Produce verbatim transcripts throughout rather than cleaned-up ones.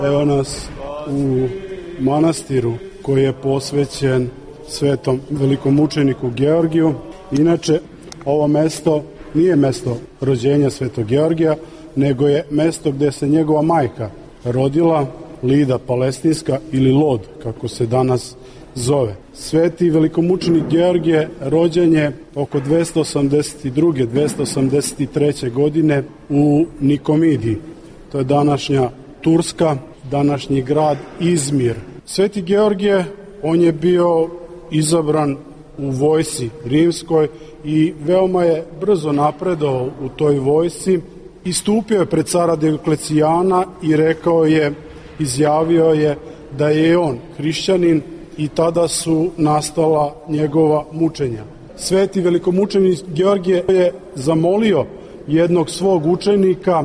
Evo nas u manastiru koji je posvećen svetom velikomučeniku Georgiju. Inače, ovo mesto nije mesto rođenja svetog Georgija, nego je mesto gde se njegova majka rodila, Lida Palestinska ili Lod, kako se danas zove. Sveti velikomučenik Georgije rođen je oko dvesta osamdeset druge. dvesta osamdeset treće. godine u Nikomidiji. To je današnja Turska, današnji grad Izmir. Sveti Georgije, on je bio izabran u vojsci rimskoj i veoma je brzo napredovao u toj vojsci. Istupio je pred cara Dioklecijana i rekao je, izjavio je da je on hrišćanin i tada su nastala njegova mučenja. Sveti velikomučenik Georgije je zamolio jednog svog učenika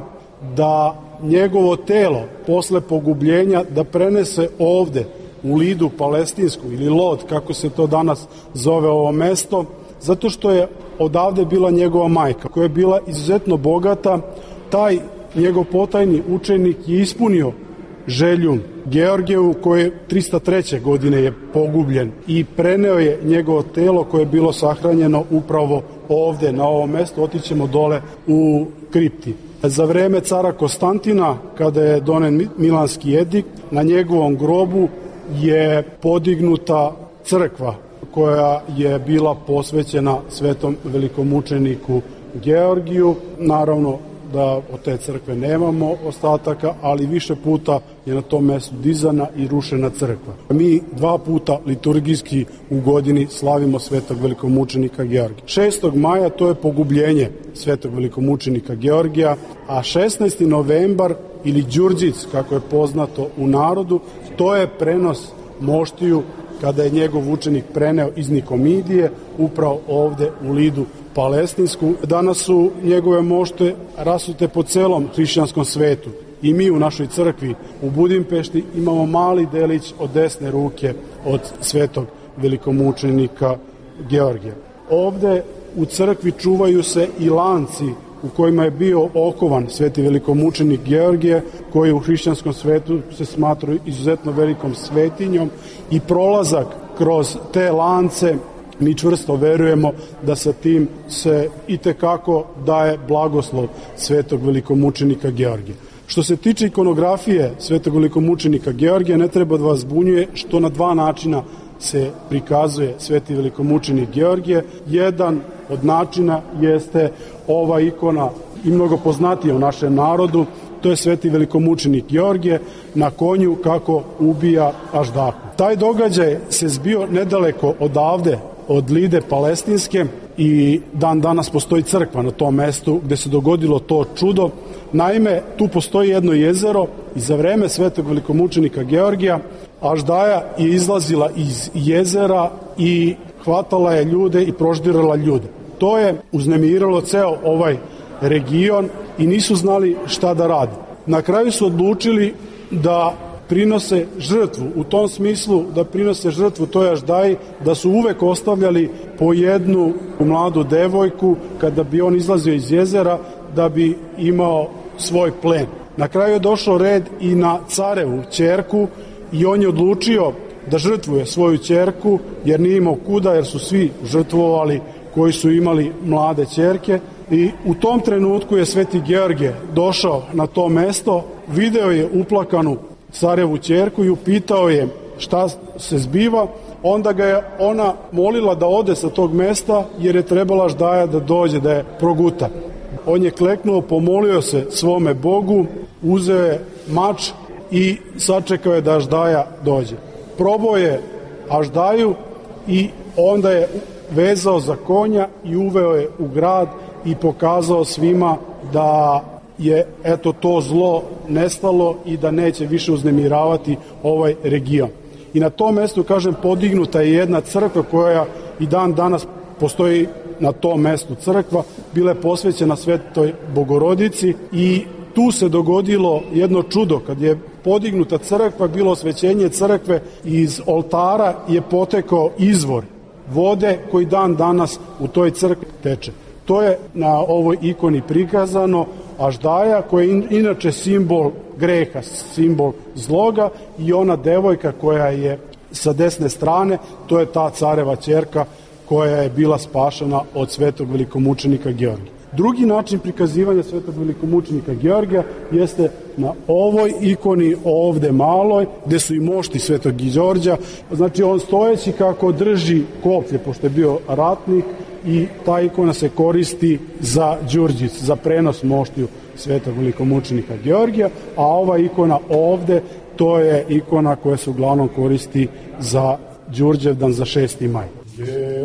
da njegovo telo posle pogubljenja da prenese ovde u Lidu Palestinsku ili Lod, kako se to danas zove ovo mesto, zato što je odavde bila njegova majka koja je bila izuzetno bogata. Taj njegov potajni učenik je ispunio želju Georgijevu koji je trista treće. godine je pogubljen i preneo je njegovo telo koje je bilo sahranjeno upravo ovde na ovom mestu. Otićemo dole u kripti. Za vreme cara Konstantina, kada je donen Milanski edikt, na njegovom grobu je podignuta crkva koja je bila posvećena svetom velikomučeniku Georgiju. Naravno da od te crkve nemamo ostataka, ali više puta je na tom mestu dizana i rušena crkva. Mi dva puta liturgijski u godini slavimo svetog velikomučenika Georgija. šestog maja to je pogubljenje svetog velikomučenika Georgija, a šesnaesti novembar ili Đurđic, kako je poznato u narodu, to je prenos moštiju kada je njegov učenik preneo iz Nikomidije upravo ovde u Lidu Palestinsku. Danas su njegove mošte rasute po celom hrišćanskom svetu i mi u našoj crkvi u Budimpešti imamo mali delić od desne ruke od svetog velikomučenika Georgija. Ovde u crkvi čuvaju se i lanci u kojima je bio okovan sveti velikomučenik Georgije, koji u hrišćanskom svetu se smatraju izuzetno velikom svetinjom, i prolazak kroz te lance, mi čvrsto verujemo da sa tim se itekako daje blagoslov svetog velikomučenika Georgija. Što se tiče ikonografije svetog velikomučenika Georgija, ne treba da vas zbunjuje što na dva načina se prikazuje sveti velikomučenik Georgije. Jedan od načina jeste ova ikona i mnogo poznatija u našem narodu, to je sveti velikomučenik Georgije na konju kako ubija Aždahu. Taj događaj se zbio nedaleko odavde, od Lide Palestinske, i dan danas postoji crkva na tom mestu gde se dogodilo to čudo. Naime, tu postoji jedno jezero i za vreme svetog velikomučenika Georgija Aždaja je izlazila iz jezera i hvatala je ljude i proždirala ljude. To je uznemirilo ceo ovaj region i nisu znali šta da radi. Na kraju su odlučili da prinose žrtvu, u tom smislu da prinose žrtvu toj Aždaji, da su uvek ostavljali po jednu mladu devojku kada bi on izlazio iz jezera da bi imao svoj plen. Na kraju je došao red i na carevu ćerku i on je odlučio da žrtvuje svoju ćerku jer nije imao kuda, jer su svi žrtvovali koji su imali mlade ćerke. I u tom trenutku je sveti Georgije došao na to mesto, video je uplakanu carevu ćerku i upitao je šta se zbiva. Onda ga je ona molila da ode sa tog mesta jer je trebala Aždaja da dođe, da je proguta. On je kleknuo, pomolio se svome Bogu, uzeo je mač i sačekao je da Aždaja dođe. Probao je Aždaju i onda je vezao za konja i uveo je u grad i pokazao svima da je eto to zlo nestalo i da neće više uznemiravati ovaj region. I na tom mestu, kažem, podignuta je jedna crkva koja i dan danas postoji na tom mestu crkva, bila je posvećena Svetoj Bogorodici i tu se dogodilo jedno čudo. Kad je podignuta crkva, bilo osvećenje crkve, iz oltara je potekao izvor vode koji dan danas u toj crkvi teče. To je na ovoj ikoni prikazano. aždaja koja je inače simbol greha, simbol zloga, i ona devojka koja je sa desne strane, to je ta careva ćerka koja je bila spašena od svetog velikomučenika Georgija. Drugi način prikazivanja svetog velikomučenika Georgija jeste na ovoj ikoni ovde maloj, gde su i mošti svetog Đorđa. Znači on stojeći kako drži koplje, pošto je bio ratnik, i ta ikona se koristi za Đurđic, za prenos moštiju svetog velikomučenika Georgija, a ova ikona ovde, to je ikona koja se uglavnom koristi za Đurđevdan, za šesti maj.